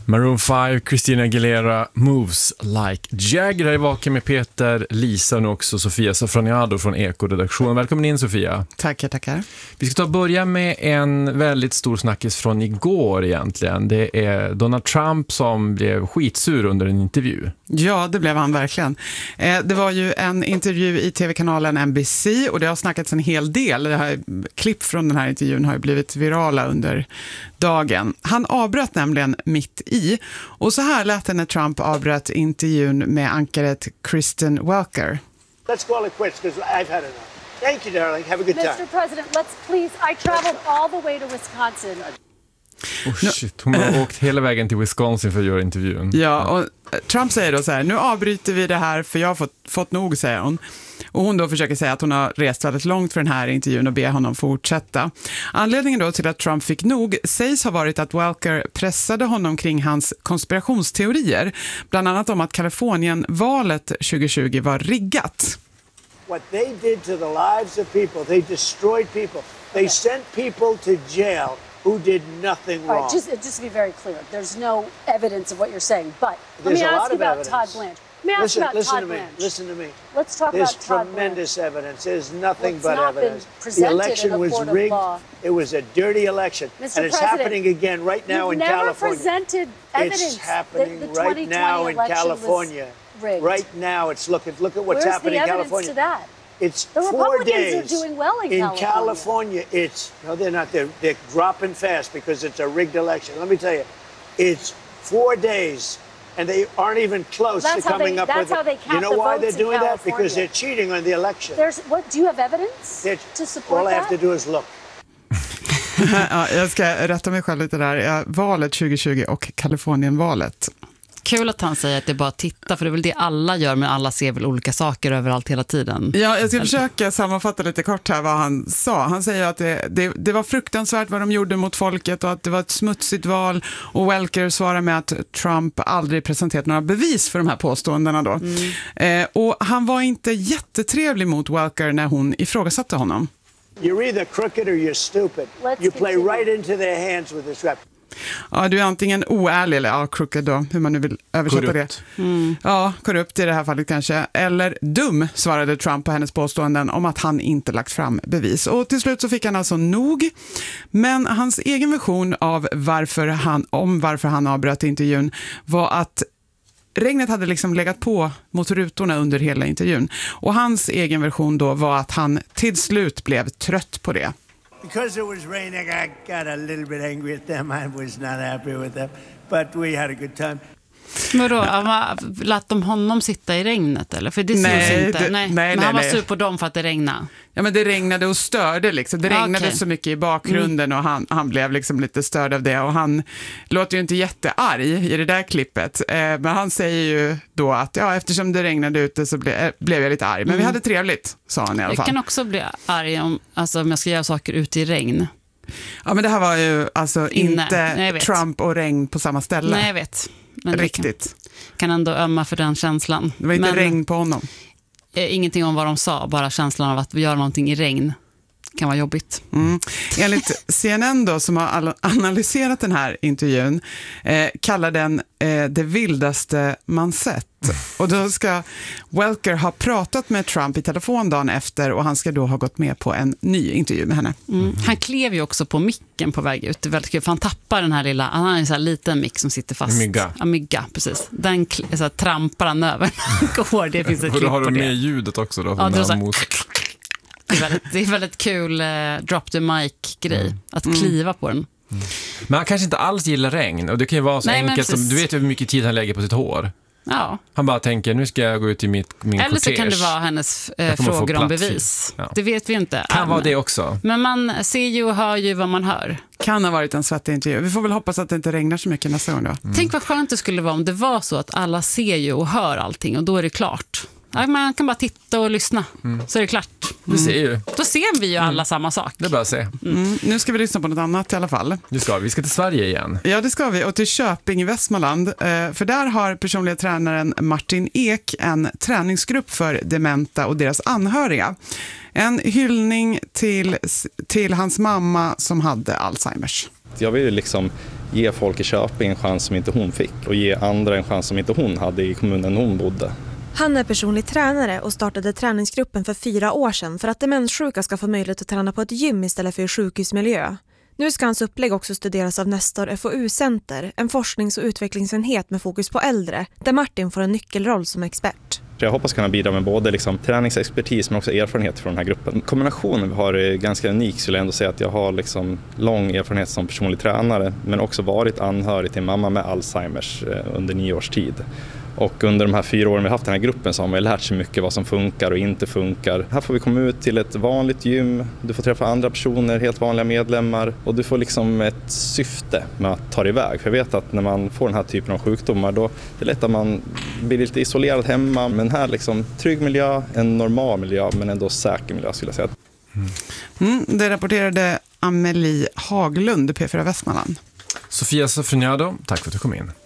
Maroon 5, Christina Aguilera, Moves Like Jagger. Här är vaken med Peter, Lisa och också Sofia Safraniado från Eko-redaktionen. Välkommen in, Sofia. Tackar. Vi ska börja med en väldigt stor snackis från igår egentligen. Det är Donald Trump som blev skitsur under en intervju. Ja, det blev han verkligen. Det var ju en intervju i tv-kanalen NBC och det har snackats en hel del. Det här klipp från den här intervjun har ju blivit virala under dagen. Han avbröt nämligen mitt i. Och så här lät det när Trump avbröt intervjun med ankaret Kristen Welker. Let's call it quits because I've had enough. Thank you, darling. Have a good time. Mr. President, let's please. I traveled all the way to Wisconsin. Oh shit, hon har åkt hela vägen till Wisconsin för att göra intervjun. Ja, och Trump säger då så här: nu avbryter vi det här för jag har fått nog, säger hon. Och hon då försöker säga att hon har rest väldigt långt för den här intervjun och ber honom fortsätta. Anledningen då till att Trump fick nog sägs ha varit att Welker pressade honom kring hans konspirationsteorier. Bland annat om att Kalifornien-valet 2020 var riggat. What they did to the lives of people, they destroyed people. They sent people to jail who did nothing wrong. All right, just to be very clear, there's no evidence of what you're saying, but let There's me a lot ask you of about evidence. Todd Blanche. Let me ask you about Listen Todd to me. Blanche. Listen to me. Let's talk There's about Todd tremendous Blanche. evidence. There's nothing Well, but it's not been evidence. The presented in election a was court of rigged. law. It was a dirty election. Mr. And it's President, happening again right now in You've never California. presented evidence It's happening that the right 2020 now in election California. was rigged. Right now, it's look at what's Where's happening the in evidence California. to that? It's The 4 Republicans days. are doing well in California. It's no, they're not. They're dropping fast because it's a rigged election. Let me tell you, it's 4 days, and they aren't even close to coming up with. That's how they count you know the why votes they're doing in that? Because California. they're cheating on the election. Do you have evidence to support All I that? have to do is look. Ja, jag ska rätta mig själv lite där. Valet 2020 och Kalifornienvalet. Kul att han säger att det är bara att titta, för det är väl det alla gör, men alla ser väl olika saker överallt hela tiden. Ja, jag ska försöka sammanfatta lite kort här vad han sa. Han säger att det var fruktansvärt vad de gjorde mot folket och att det var ett smutsigt val, och Welker svarar med att Trump aldrig presenterat några bevis för de här påståendena då. Och han var inte jättetrevlig mot Welker när hon ifrågasatte honom. You're either crooked or you're stupid. You play right into their hands with this rep. Ja, du är antingen oärlig eller crooked då, hur man nu vill översätta korrupt. det. Ja, korrupt i det här fallet kanske. Eller dum, svarade Trump på hennes påståenden om att han inte lagt fram bevis. Och till slut så fick han alltså nog. Men hans egen version av varför han avbröt intervjun var att regnet hade liksom legat på mot rutorna under hela intervjun. Och hans egen version då var att han till slut blev trött på det. Because it was raining, I got a little bit angry at them. I was not happy with them, but we had a good time. Men då, lät de honom sitta i regnet eller? För det syns inte. Men han var sur på dem för att det regnade. Ja, men det regnade och störde liksom. Det regnade så mycket i bakgrunden och han blev liksom lite störd av det. Och han låter ju inte jättearg i det där klippet. Men han säger ju då att eftersom det regnade ute så blev jag lite arg. Men vi hade trevligt, sa han i alla fall. Jag kan också bli arg om jag ska göra saker ute i regn. Ja, men det här var ju alltså inte Trump och regn på samma ställe. Nej, jag vet. Men riktigt. Kan ändå ömma för den känslan. Det var inte regn på honom. Ingenting om vad de sa, bara känslan av att göra någonting i regn kan vara jobbigt. Enligt CNN då, som har analyserat den här intervjun, kallar den det vildaste man sett. Och då ska Welker ha pratat med Trump i telefon dagen efter, och han ska då ha gått med på en ny intervju med henne. Han klev ju också på micken på väg ut. Det är väldigt kul, för han tappar den här lilla, han har en sån här liten mick som sitter fast. Mygga, precis. Den så här, trampar han över. Det finns ett klipp på det. Och då har du med ljudet också då. Ja, det är väldigt kul drop the mic-grej. Att kliva på den. Men han kanske inte alls gillar regn. Och det kan ju vara så enkelt som, du vet hur mycket tid han lägger på sitt hår. Ja. Han bara tänker, nu ska jag gå ut i min kortege. Eller så kan det vara hennes frågor om bevis. Ja. Det vet vi inte. Kan vara det också. Men man ser ju och hör ju vad man hör. Kan ha varit en svettig intervju. Vi får väl hoppas att det inte regnar så mycket nästa gång då. Tänk vad skönt det skulle vara om det var så att alla ser ju och hör allting, och då är det klart. Man kan bara titta och lyssna, så är det klart. Du ser ju. Då ser vi ju alla samma sak. Det är bara att se. Nu ska vi lyssna på något annat i alla fall. Vi ska till Sverige igen. Ja, det ska vi. Och till Köping i Västmanland. För där har personliga tränaren Martin Ek en träningsgrupp för dementa och deras anhöriga. En hyllning till hans mamma som hade Alzheimers. Jag vill liksom ge folk i Köping en chans som inte hon fick och ge andra en chans som inte hon hade i kommunen hon bodde. Han är personlig tränare och startade träningsgruppen för 4 år sedan för att demenssjuka ska få möjlighet att träna på ett gym istället för i sjukhusmiljö. Nu ska hans upplägg också studeras av Nestor FoU-center, en forsknings- och utvecklingsenhet med fokus på äldre, där Martin får en nyckelroll som expert. Jag hoppas kunna bidra med både träningsexpertis men också erfarenhet från den här gruppen. Kombinationen vi har är ganska unik, skulle jag ändå säga, att jag har lång erfarenhet som personlig tränare men också varit anhörig till mamma med Alzheimers under 9 års tid. Och under de här 4 åren vi har haft den här gruppen så har man lärt sig mycket vad som funkar och inte funkar. Här får vi komma ut till ett vanligt gym, du får träffa andra personer, helt vanliga medlemmar och du får ett syfte med att ta dig iväg. För jag vet att när man får den här typen av sjukdomar då är det lätt att man blir lite isolerad hemma. Men här trygg miljö, en normal miljö men ändå säker miljö skulle jag säga. Det rapporterade Amelie Haglund, P4 Västmanland. Sofia Sofroniado, tack för att du kom in.